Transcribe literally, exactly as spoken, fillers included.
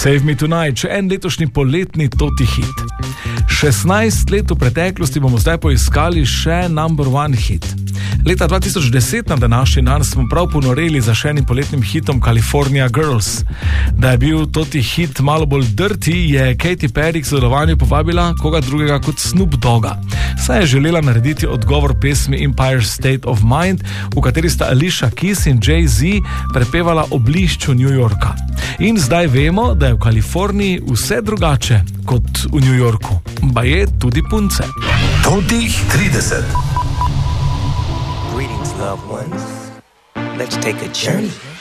Save Me Tonight, še en letošnji poletni toti hit. šestnajst let v preteklosti bomo zdaj poiskali še number one hit. Leta dva tisoč deset na današnji dan smo prav ponoreli za še enim poletnim hitom California Girls. Da je bil toti hit malo bolj dirty, je Katy Perry k sodelovanju povabila koga drugega kot Snoop Dogga. Saj je želela narediti odgovor pesmi Empire State of Mind, v kateri sta Alicia Keys in Jay-Z prepevala o blišču New Yorka. In zdaj vemo, da je v Kaliforniji vse drugače kot v New Yorku. Baje tudi punce. Totih trideset. Greetings, loved ones. Let's take a journey